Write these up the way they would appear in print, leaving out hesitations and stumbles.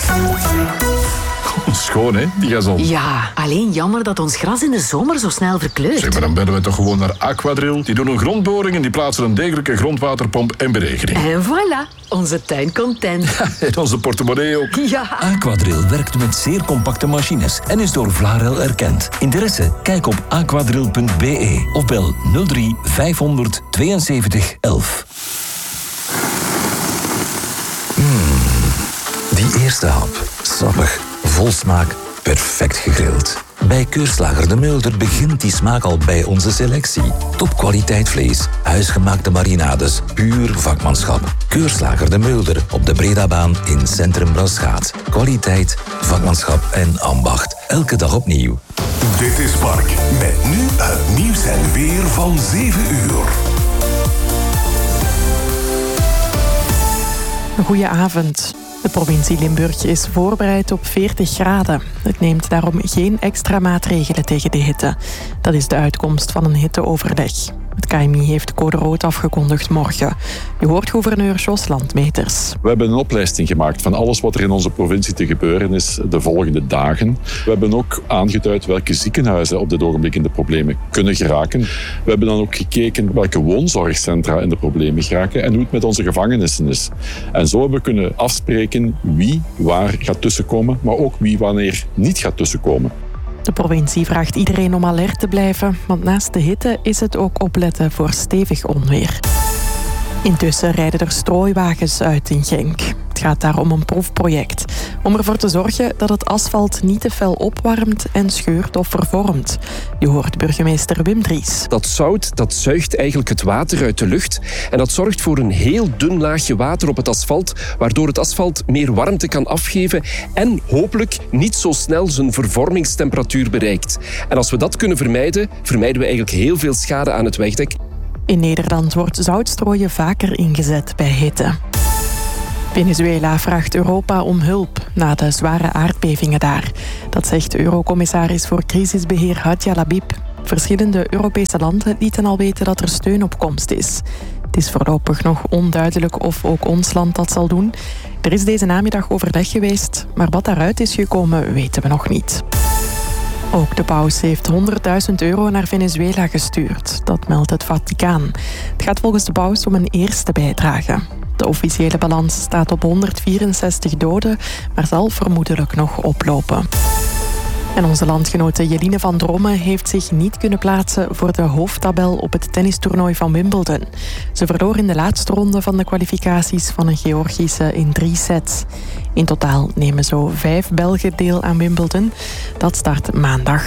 Schoon, hè, die gazon. Ja, alleen jammer dat ons gras in de zomer zo snel verkleurt. Zeg, maar dan bellen we toch gewoon naar Aquadrill. Die doen een grondboring en die plaatsen een degelijke grondwaterpomp en beregening. En voilà, onze tuin content. En onze portemonnee ook. Ja. Aquadrill werkt met zeer compacte machines en is door Vlarel erkend. Interesse? Kijk op aquadrill.be of bel 03 500 72 11. Die eerste hap. Sappig, vol smaak, perfect gegrild. Bij Keurslager de Mulder begint die smaak al bij onze selectie. Topkwaliteit vlees, huisgemaakte marinades, puur vakmanschap. Keurslager de Mulder op de Bredabaan in Centrum Braschaat. Kwaliteit, vakmanschap en ambacht. Elke dag opnieuw. Dit is Mark, met nu het nieuws en weer van 7 uur. Goedenavond. De provincie Limburg is voorbereid op 40 graden. Het neemt daarom geen extra maatregelen tegen de hitte. Dat is de uitkomst van een hitteoverleg. Het KMI heeft code rood afgekondigd morgen. Je hoort gouverneur Jos Landmeters. We hebben een oplijsting gemaakt van alles wat er in onze provincie te gebeuren is de volgende dagen. We hebben ook aangeduid welke ziekenhuizen op dit ogenblik in de problemen kunnen geraken. We hebben dan ook gekeken welke woonzorgcentra in de problemen geraken en hoe het met onze gevangenissen is. En zo hebben we kunnen afspreken wie waar gaat tussenkomen, maar ook wie wanneer niet gaat tussenkomen. De provincie vraagt iedereen om alert te blijven, want naast de hitte is het ook opletten voor stevig onweer. Intussen rijden er strooiwagens uit in Genk. Het gaat daar om een proefproject. Om ervoor te zorgen dat het asfalt niet te fel opwarmt en scheurt of vervormt. Je hoort burgemeester Wim Dries. Dat zout dat zuigt eigenlijk het water uit de lucht. En dat zorgt voor een heel dun laagje water op het asfalt, waardoor het asfalt meer warmte kan afgeven en hopelijk niet zo snel zijn vervormingstemperatuur bereikt. En als we dat kunnen vermijden, vermijden we eigenlijk heel veel schade aan het wegdek. In Nederland wordt zoutstrooien vaker ingezet bij hitte. Venezuela vraagt Europa om hulp na de zware aardbevingen daar. Dat zegt Eurocommissaris voor crisisbeheer Hadja Labib. Verschillende Europese landen lieten al weten dat er steun op komst is. Het is voorlopig nog onduidelijk of ook ons land dat zal doen. Er is deze namiddag overleg geweest, maar wat daaruit is gekomen weten we nog niet. Ook de paus heeft €100.000 naar Venezuela gestuurd. Dat meldt het Vaticaan. Het gaat volgens de paus om een eerste bijdrage. De officiële balans staat op 164 doden, maar zal vermoedelijk nog oplopen. En onze landgenote Jeline van Drommen heeft zich niet kunnen plaatsen voor de hoofdtabel op het tennistoernooi van Wimbledon. Ze verloor in de laatste ronde van de kwalificaties van een Georgische in 3 sets. In totaal nemen zo 5 Belgen deel aan Wimbledon. Dat start maandag.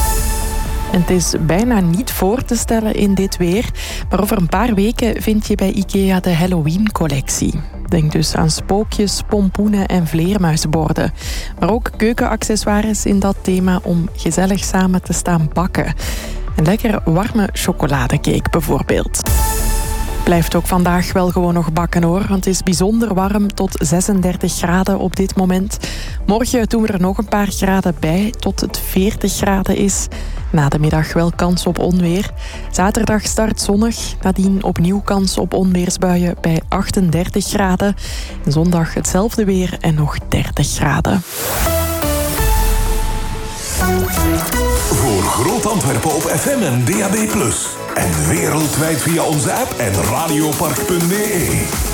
En het is bijna niet voor te stellen in dit weer, maar over een paar weken vind je bij IKEA de Halloween-collectie. Denk dus aan spookjes, pompoenen en vleermuizenborden. Maar ook keukenaccessoires in dat thema om gezellig samen te staan bakken. Een lekker warme chocoladecake bijvoorbeeld. Blijft ook vandaag wel gewoon nog bakken hoor, want het is bijzonder warm tot 36 graden op dit moment. Morgen doen we er nog een paar graden bij tot het 40 graden is. Na de middag wel kans op onweer. Zaterdag start zonnig, nadien opnieuw kans op onweersbuien bij 38 graden. En zondag hetzelfde weer en nog 30 graden. Voor Groot Antwerpen op FM en DAB+. En wereldwijd via onze app en radiopark.be.